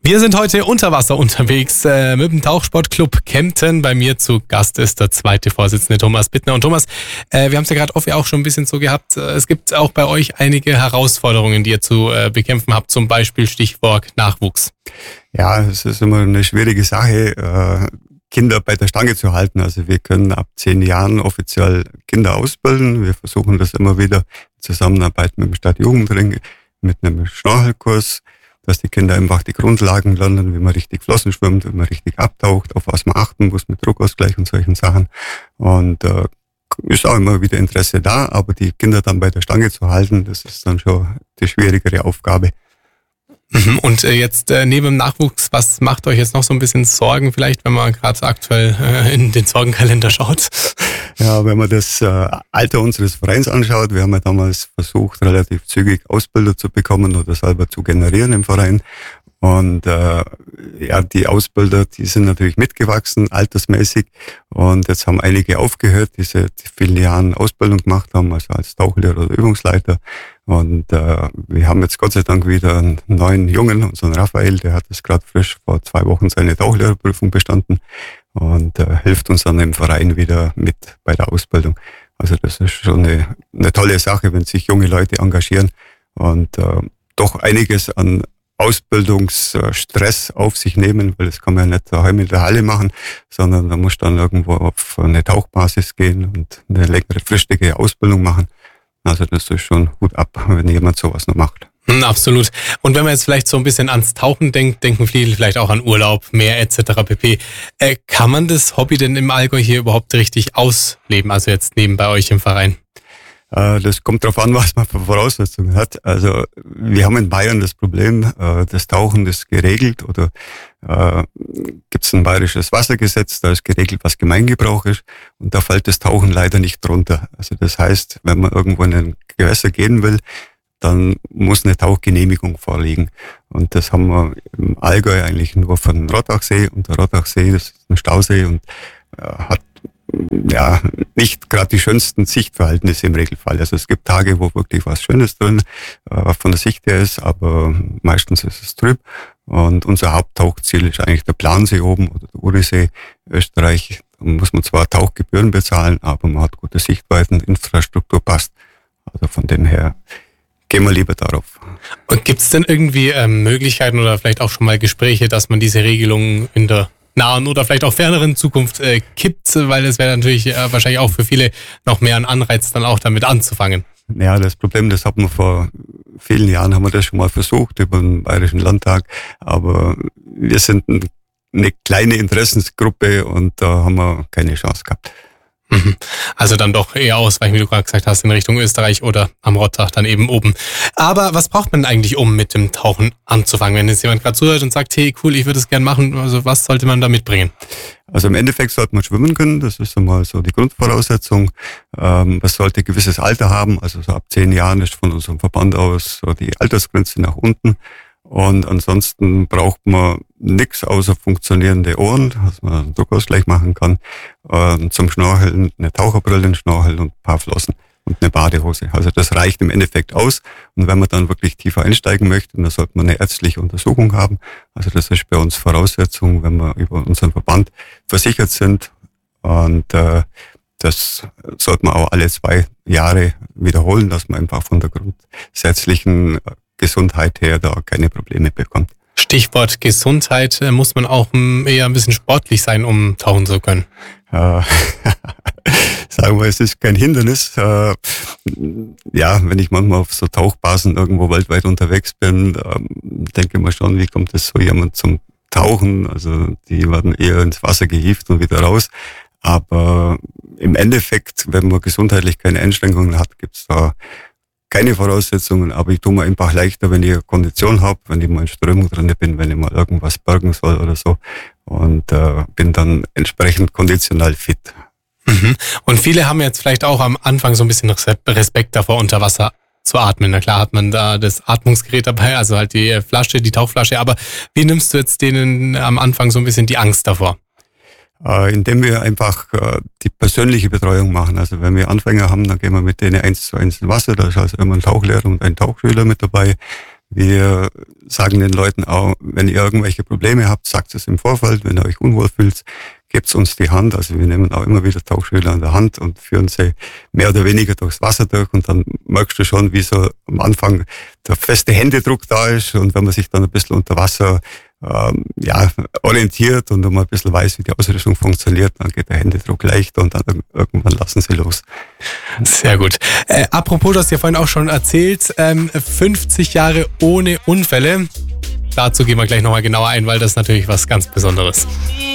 Wir sind heute unter Wasser unterwegs mit dem Tauchsportclub Kempten. Bei mir zu Gast ist der zweite Vorsitzende Thomas Bittner. Und Thomas, wir haben es ja gerade oft auch schon ein bisschen so gehabt. Es gibt auch bei euch einige Herausforderungen, die ihr zu bekämpfen habt. Zum Beispiel Stichwort Nachwuchs. Ja, es ist immer eine schwierige Sache, Kinder bei der Stange zu halten. Also wir können ab 10 Jahren offiziell Kinder ausbilden. Wir versuchen das immer wieder in Zusammenarbeit mit dem Stadtjugendring, mit einem Schnorchelkurs, dass die Kinder einfach die Grundlagen lernen, wie man richtig Flossen schwimmt, wie man richtig abtaucht, auf was man achten muss mit Druckausgleich und solchen Sachen. Und ist auch immer wieder Interesse da, aber die Kinder dann bei der Stange zu halten, das ist dann schon die schwierigere Aufgabe. Und jetzt neben dem Nachwuchs, was macht euch jetzt noch so ein bisschen Sorgen vielleicht, wenn man gerade aktuell in den Sorgenkalender schaut? Ja, wenn man das Alter unseres Vereins anschaut, wir haben ja damals versucht, relativ zügig Ausbilder zu bekommen oder selber zu generieren im Verein. Und ja, die Ausbilder, die sind natürlich mitgewachsen, altersmäßig. Und jetzt haben einige aufgehört, die seit vielen Jahren Ausbildung gemacht haben, also als Tauchlehrer oder Übungsleiter. Und wir haben jetzt Gott sei Dank wieder einen neuen Jungen, unseren Raphael, der hat jetzt gerade frisch vor 2 Wochen seine Tauchlehrerprüfung bestanden und hilft uns dann im Verein wieder mit bei der Ausbildung. Also das ist schon eine tolle Sache, wenn sich junge Leute engagieren und doch einiges an Ausbildungsstress auf sich nehmen, weil das kann man ja nicht daheim in der Halle machen, sondern da muss dann irgendwo auf eine Tauchbasis gehen und eine längerfristige Ausbildung machen. Also das ist schon Hut ab, wenn jemand sowas noch macht. Absolut. Und wenn man jetzt vielleicht so ein bisschen ans Tauchen denkt, denken viele vielleicht auch an Urlaub, Meer etc. pp. Kann man das Hobby denn im Allgäu hier überhaupt richtig ausleben, also jetzt neben bei euch im Verein? Das kommt darauf an, was man für Voraussetzungen hat. Also wir haben in Bayern das Problem, das Tauchen ist geregelt oder gibt es ein bayerisches Wassergesetz, da ist geregelt, was Gemeingebrauch ist und da fällt das Tauchen leider nicht drunter. Also das heißt, wenn man irgendwo in ein Gewässer gehen will, dann muss eine Tauchgenehmigung vorliegen. Und das haben wir im Allgäu eigentlich nur von Rottachsee und der Rottachsee, das ist ein Stausee und hat ja nicht gerade die schönsten Sichtverhältnisse im Regelfall. Also es gibt Tage, wo wirklich was Schönes drin von der Sicht her ist, aber meistens ist es trüb. Und unser Haupttauchziel ist eigentlich der Plansee oben oder der Urisee, Österreich. Da muss man zwar Tauchgebühren bezahlen, aber man hat gute Sichtweiten, Infrastruktur passt. Also von dem her gehen wir lieber darauf. Und gibt es denn irgendwie Möglichkeiten oder vielleicht auch schon mal Gespräche, dass man diese Regelungen in der nahen oder vielleicht auch ferneren Zukunft kippt, weil das wäre natürlich wahrscheinlich auch für viele noch mehr ein Anreiz, dann auch damit anzufangen. Ja, das Problem, das hat man vor vielen Jahren, haben wir das schon mal versucht über den Bayerischen Landtag, aber wir sind eine kleine Interessensgruppe und da haben wir keine Chance gehabt. Also dann doch eher ausweichen, wie du gerade gesagt hast, in Richtung Österreich oder am Rottach dann eben oben. Aber was braucht man eigentlich, um mit dem Tauchen anzufangen? Wenn jetzt jemand gerade zuhört und sagt, hey cool, ich würde es gerne machen, also was sollte man da mitbringen? Also im Endeffekt sollte man schwimmen können, das ist einmal so die Grundvoraussetzung. Man sollte ein gewisses Alter haben, also so ab 10 Jahren ist von unserem Verband aus so die Altersgrenze nach unten. Und ansonsten braucht man nichts außer funktionierende Ohren, dass man einen Druckausgleich machen kann. Zum Schnorcheln eine Taucherbrille, ein Schnorchel und ein paar Flossen und eine Badehose. Also das reicht im Endeffekt aus. Und wenn man dann wirklich tiefer einsteigen möchte, dann sollte man eine ärztliche Untersuchung haben. Also das ist bei uns Voraussetzung, wenn wir über unseren Verband versichert sind. Und das sollte man auch alle 2 Jahre wiederholen, dass man einfach von der grundsätzlichen Gesundheit her da keine Probleme bekommt. Stichwort Gesundheit, muss man auch eher ein bisschen sportlich sein, um tauchen zu können? Sagen wir, es ist kein Hindernis. Ja, wenn ich manchmal auf so Tauchbasen irgendwo weltweit unterwegs bin, denke ich mir schon, wie kommt es so jemand zum Tauchen? Also die werden eher ins Wasser gehievt und wieder raus. Aber im Endeffekt, wenn man gesundheitlich keine Einschränkungen hat, gibt's da keine Voraussetzungen, aber ich tue mir einfach leichter, wenn ich eine Kondition habe, wenn ich mal in Strömung drin bin, wenn ich mal irgendwas bergen soll oder so und bin dann entsprechend konditional fit. Und viele haben jetzt vielleicht auch am Anfang so ein bisschen Respekt davor, unter Wasser zu atmen. Na klar hat man da das Atmungsgerät dabei, also halt die Flasche, die Tauchflasche, aber wie nimmst du jetzt denen am Anfang so ein bisschen die Angst davor? Indem wir einfach die persönliche Betreuung machen. Also wenn wir Anfänger haben, dann gehen wir mit denen 1:1 ins Wasser. Da ist also immer ein Tauchlehrer und ein Tauchschüler mit dabei. Wir sagen den Leuten auch, wenn ihr irgendwelche Probleme habt, sagt es im Vorfeld. Wenn ihr euch unwohl fühlt, gebt uns die Hand. Also wir nehmen auch immer wieder Tauchschüler an der Hand und führen sie mehr oder weniger durchs Wasser durch. Und dann merkst du schon, wie so am Anfang der feste Händedruck da ist. Und wenn man sich dann ein bisschen unter Wasser orientiert und mal ein bisschen weiß, wie die Ausrüstung funktioniert, dann geht der Händedruck leichter und dann irgendwann lassen sie los. Sehr gut. Apropos, du hast ja vorhin auch schon erzählt, 50 Jahre ohne Unfälle. Dazu gehen wir gleich nochmal genauer ein, weil das ist natürlich was ganz Besonderes.